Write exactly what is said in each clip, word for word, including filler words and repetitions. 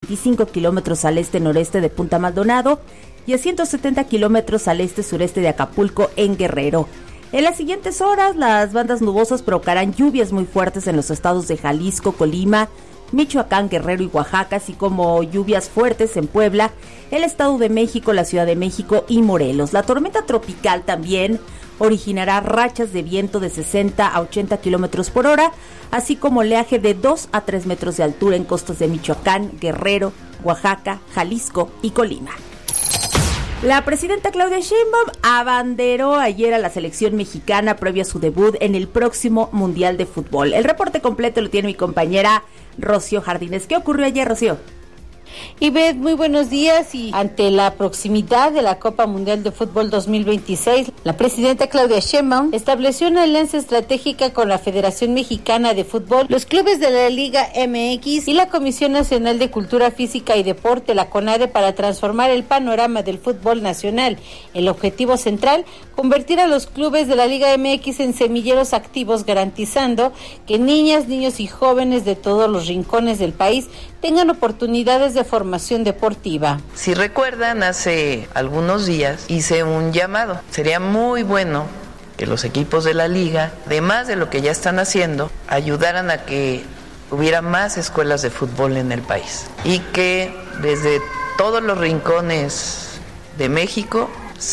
veinticinco kilómetros al este-noreste de Punta Maldonado y a ciento setenta kilómetros al este-sureste de Acapulco, en Guerrero. En las siguientes horas, las bandas nubosas provocarán lluvias muy fuertes en los estados de Jalisco, Colima, Michoacán, Guerrero y Oaxaca, así como lluvias fuertes en Puebla, el Estado de México, la Ciudad de México y Morelos. La tormenta tropical también originará rachas de viento de sesenta a ochenta kilómetros por hora, así como oleaje de dos a tres metros de altura en costas de Michoacán, Guerrero, Oaxaca, Jalisco y Colima. La presidenta Claudia Sheinbaum abanderó ayer a la selección mexicana previo a su debut en el próximo Mundial de Fútbol. El reporte completo lo tiene mi compañera Rocío Jardines. ¿Qué ocurrió ayer, Rocío? Ivette, muy buenos días. Y ante la proximidad de la Copa Mundial de Fútbol dos mil veintiséis, la presidenta Claudia Sheinbaum estableció una alianza estratégica con la Federación Mexicana de Fútbol, los clubes de la Liga M X y la Comisión Nacional de Cultura Física y Deporte, la CONADE, para transformar el panorama del fútbol nacional. El objetivo central, convertir a los clubes de la Liga M X en semilleros activos, garantizando que niñas, niños y jóvenes de todos los rincones del país tengan oportunidades de formación deportiva. Si recuerdan, hace algunos días hice un llamado. Sería muy bueno que los equipos de la liga, además de lo que ya están haciendo, ayudaran a que hubiera más escuelas de fútbol en el país y que desde todos los rincones de México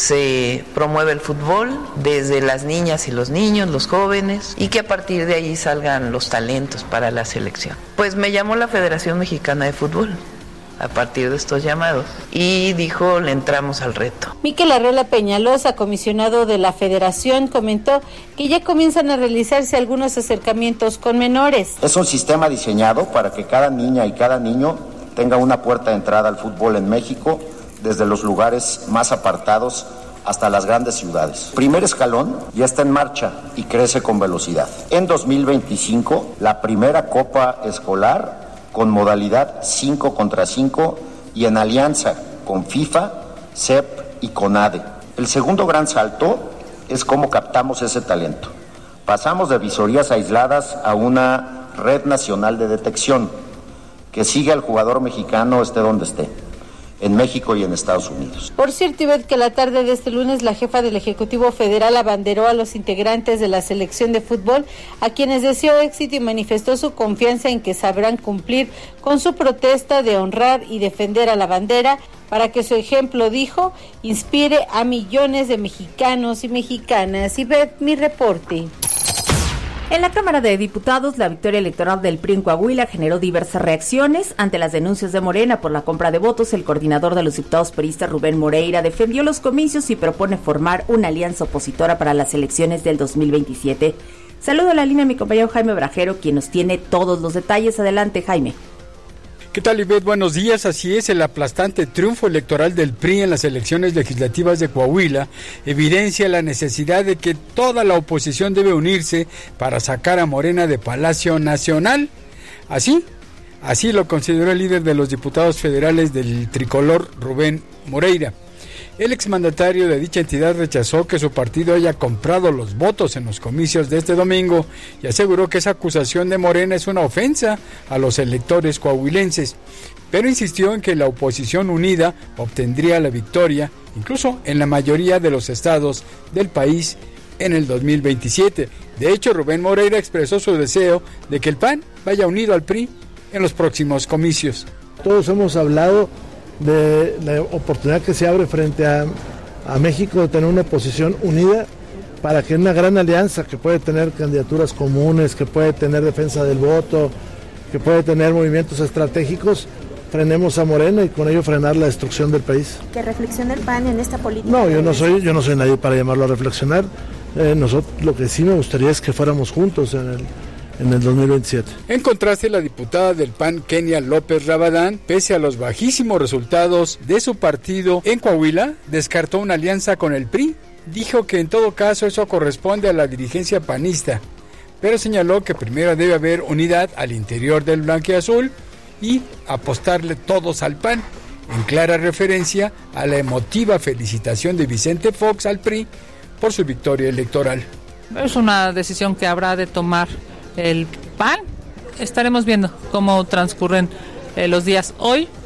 se promueve el fútbol, desde las niñas y los niños, los jóvenes, y que a partir de ahí salgan los talentos para la selección. Pues me llamó la Federación Mexicana de Fútbol a partir de estos llamados y dijo, le entramos al reto. Miquel Arreola Peñalosa, comisionado de la Federación, comentó que ya comienzan a realizarse algunos acercamientos con menores. Es un sistema diseñado para que cada niña y cada niño tenga una puerta de entrada al fútbol en México, desde los lugares más apartados hasta las grandes ciudades. El primer escalón ya está en marcha y crece con velocidad. En dos mil veinticinco, la primera Copa Escolar con modalidad cinco contra cinco y en alianza con FIFA, C E P y CONADE. El segundo gran salto es cómo captamos ese talento. Pasamos de visorías aisladas a una red nacional de detección que sigue al jugador mexicano esté donde esté, en México y en Estados Unidos. Por cierto, Ivette, que la tarde de este lunes la jefa del Ejecutivo Federal abanderó a los integrantes de la selección de fútbol, a quienes deseó éxito y manifestó su confianza en que sabrán cumplir con su protesta de honrar y defender a la bandera, para que su ejemplo, dijo, inspire a millones de mexicanos y mexicanas. Ivette, mi reporte. En la Cámara de Diputados, la victoria electoral del P R I en Coahuila generó diversas reacciones. Ante las denuncias de Morena por la compra de votos, el coordinador de los diputados priistas, Rubén Moreira, defendió los comicios y propone formar una alianza opositora para las elecciones del dos mil veintisiete. Saludo a la línea a mi compañero Jaime Brajero, quien nos tiene todos los detalles. Adelante, Jaime. ¿Qué tal, Ivette? Buenos días. Así es, el aplastante triunfo electoral del P R I en las elecciones legislativas de Coahuila evidencia la necesidad de que toda la oposición debe unirse para sacar a Morena de Palacio Nacional. Así, así lo consideró el líder de los diputados federales del tricolor, Rubén Moreira. El exmandatario de dicha entidad rechazó que su partido haya comprado los votos en los comicios de este domingo y aseguró que esa acusación de Morena es una ofensa a los electores coahuilenses, pero insistió en que la oposición unida obtendría la victoria, incluso en la mayoría de los estados del país en el dos mil veintisiete. De hecho, Rubén Moreira expresó su deseo de que el P A N vaya unido al P R I en los próximos comicios. Todos hemos hablado de la oportunidad que se abre frente a, a México de tener una oposición unida para que una gran alianza que puede tener candidaturas comunes, que puede tener defensa del voto, que puede tener movimientos estratégicos, frenemos a Morena y con ello frenar la destrucción del país. ¿Que reflexione el P A N en esta política? No, yo no soy, yo no soy nadie para llamarlo a reflexionar. Eh, nosotros lo que sí me gustaría es que fuéramos juntos en el en el dos mil veintisiete. En contraste, la diputada del P A N, Kenia López Rabadán, pese a los bajísimos resultados de su partido en Coahuila, descartó una alianza con el P R I. Dijo que en todo caso eso corresponde a la dirigencia panista, pero señaló que primero debe haber unidad al interior del blanquiazul y apostarle todos al P A N, en clara referencia a la emotiva felicitación de Vicente Fox al P R I por su victoria electoral. Es una decisión que habrá de tomar el P A N. Estaremos viendo cómo transcurren eh, los días. Hoy